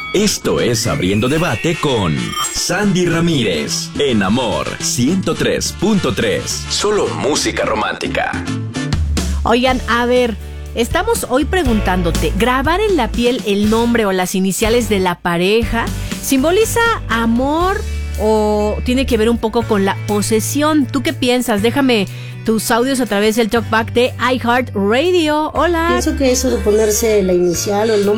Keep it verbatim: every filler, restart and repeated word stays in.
Esto es Abriendo Debate con Sandy Ramírez, en Amor ciento tres punto tres. Solo música romántica. Oigan, a ver, estamos hoy preguntándote, ¿grabar en la piel el nombre o las iniciales de la pareja simboliza amor o tiene que ver un poco con la posesión? ¿Tú qué piensas? Déjame tus audios a través del talkback de iHeartRadio. Hola. Pienso que eso de ponerse la inicial o el nombre